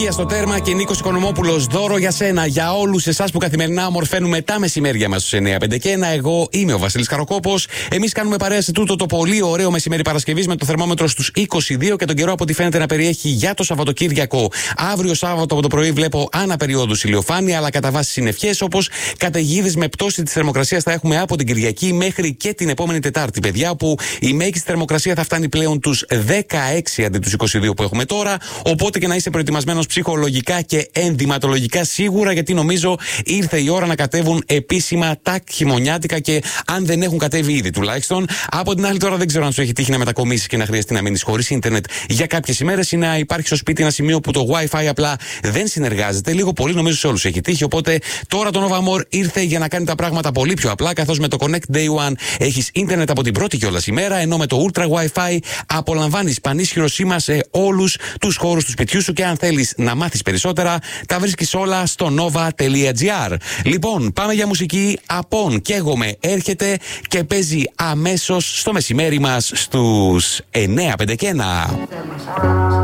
Ηλικία στο τέρμα και Νίκος Οικονομόπουλος. Δώρο για σένα, για όλους εσάς που καθημερινά ομορφαίνουμε τα μεσημέρια μας στους 9:51. Εγώ είμαι ο Βασίλης Καροκόπος. Εμείς κάνουμε παρέα σε τούτο το πολύ ωραίο μεσημέρι Παρασκευής με το θερμόμετρο στους 22 και τον καιρό από ό,τι φαίνεται να περιέχει για το Σαββατοκύριακο. Αύριο Σάββατο από το πρωί βλέπω αναπεριόδους ηλιοφάνεια, αλλά κατά βάση συννεφιές, όπως καταιγίδες με πτώση της θερμοκρασίας θα έχουμε από την Κυριακή μέχρι και την επόμενη Τετάρτη, παιδιά, όπου η μέγιστη θερμοκρασία θα φτάνει πλέον τους 16 αντί τους 22 που έχουμε τώρα. Οπότε και να είσαι προετοιμασμένος ψυχολογικά και ενδυματολογικά σίγουρα, γιατί νομίζω ήρθε η ώρα να κατέβουν επίσημα τα χειμωνιάτικα, και αν δεν έχουν κατέβει ήδη τουλάχιστον. Από την άλλη, τώρα δεν ξέρω αν σου έχει τύχει να μετακομίσεις και να χρειαστεί να μείνεις χωρίς ίντερνετ για κάποιες ημέρες ή να υπάρχει στο σπίτι ένα σημείο που το Wi-Fi απλά δεν συνεργάζεται. Λίγο πολύ νομίζω σε όλους έχει τύχει. Οπότε τώρα το Nova More ήρθε για να κάνει τα πράγματα πολύ πιο απλά, καθώς με το Connect Day One έχεις ίντερνετ από την πρώτη κιόλας ημέρα, ενώ με το Ultra Wi-Fi απολαμβάνεις πανίσχυρο σήμα σε όλους τους χώρους του σπιτιού σου, και αν θέλεις να μάθεις περισσότερα, τα βρίσκεις όλα στο nova.gr. Λοιπόν, πάμε για μουσική. Απόν καίγομαι έρχεται και παίζει αμέσως στο μεσημέρι μας στους 9:51.